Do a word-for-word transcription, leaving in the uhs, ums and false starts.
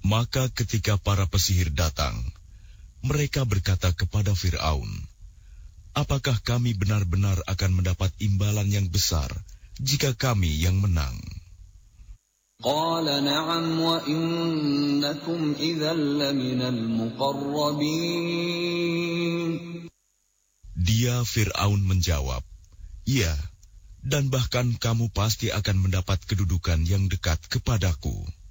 Maka ketika para pesihir datang, mereka berkata kepada Fir'aun, "Apakah kami benar-benar akan mendapat imbalan yang besar jika kami yang menang?" Qala na'am wa innakum idzal laminal muqarrabin. Dia Fir'aun menjawab, "Ya, dan bahkan kamu pasti akan mendapat kedudukan yang dekat kepadaku."